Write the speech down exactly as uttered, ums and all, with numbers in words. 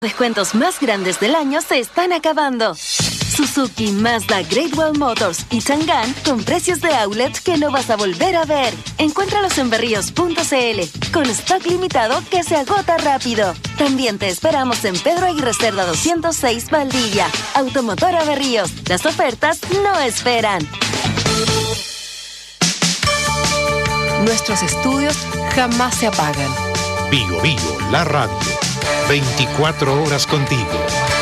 Descuentos más grandes del año se están acabando. Suzuki, Mazda, Great Wall Motors y Chang'an con precios de outlet que no vas a volver a ver. Encuéntralos en berríos punto c l con stock limitado que se agota rápido. También te esperamos en Pedro Aguirre Cerda doscientos seis Valdivia. Automotora Berríos. Las ofertas no esperan. Nuestros estudios jamás se apagan. Vigo Vigo, la radio. veinticuatro horas contigo.